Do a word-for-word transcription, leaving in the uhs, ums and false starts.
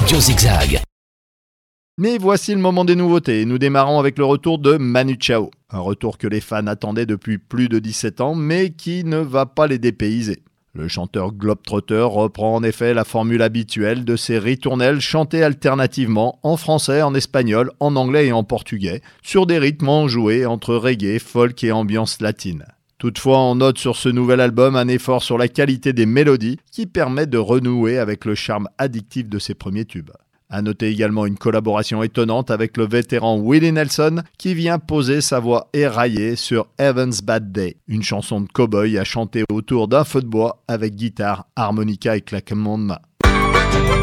Radio Zigzag. Mais voici le moment des nouveautés. Nous démarrons avec le retour de Manu Chao. Un retour que les fans attendaient depuis plus de dix-sept ans, mais qui ne va pas les dépayser. Le chanteur globetrotter reprend en effet la formule habituelle de ses ritournelles chantés alternativement en français, en espagnol, en anglais et en portugais, sur des rythmes enjoués entre reggae, folk et ambiance latine. Toutefois, on note sur ce nouvel album un effort sur la qualité des mélodies qui permet de renouer avec le charme addictif de ses premiers tubes. À noter également une collaboration étonnante avec le vétéran Willie Nelson qui vient poser sa voix éraillée sur Heaven's Bad Day, une chanson de cow-boy à chanter autour d'un feu de bois avec guitare, harmonica et claquement de mains.